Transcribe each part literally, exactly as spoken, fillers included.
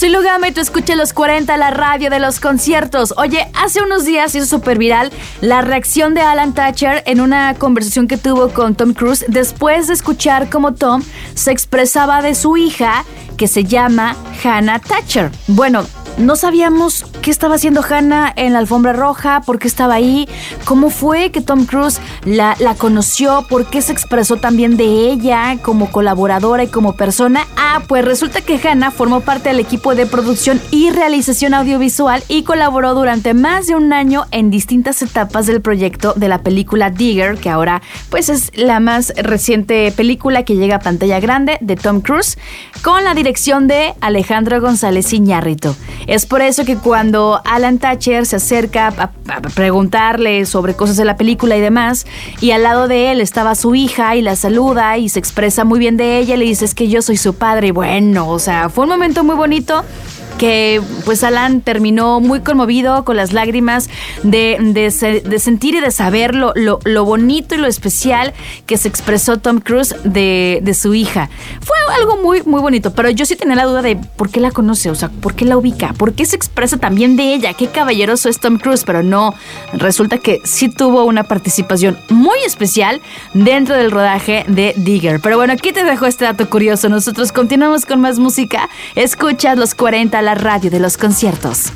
Soy Lugama y tú escuchas Los cuarenta, la radio de los conciertos. Oye, hace unos días hizo súper viral la reacción de Alan Thatcher en una conversación que tuvo con Tom Cruise después de escuchar cómo Tom se expresaba de su hija, que se llama Hannah Thatcher. Bueno, no sabíamos qué estaba haciendo Hannah en la alfombra roja, por qué estaba ahí, cómo fue que Tom Cruise la, la conoció, por qué se expresó también de ella como colaboradora y como persona. Ah, pues resulta que Hannah formó parte del equipo de producción y realización audiovisual y colaboró durante más de un año en distintas etapas del proyecto de la película Digger, que ahora pues es la más reciente película que llega a pantalla grande de Tom Cruise, con la dirección de Alejandro González Iñárritu. Es por eso que cuando Alan Thatcher se acerca a, a preguntarle sobre cosas de la película y demás, y al lado de él estaba su hija y la saluda y se expresa muy bien de ella, le dice: es que yo soy su padre. Y bueno, o sea, fue un momento muy bonito que pues Alan terminó muy conmovido, con las lágrimas de, de, de sentir y de saber lo, lo, lo bonito y lo especial que se expresó Tom Cruise de, de su hija. Fue algo muy, muy bonito, pero yo sí tenía la duda de por qué la conoce, o sea, por qué la ubica, por qué se expresa también de ella, qué caballeroso es Tom Cruise, pero no, resulta que sí tuvo una participación muy especial dentro del rodaje de Digger. Pero bueno, aquí te dejo este dato curioso. Nosotros continuamos con más música. Escuchas Los cuarenta, la radio de los conciertos.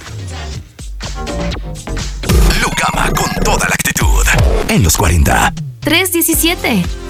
Lugama con toda la actitud en Los cuarenta. tres diecisiete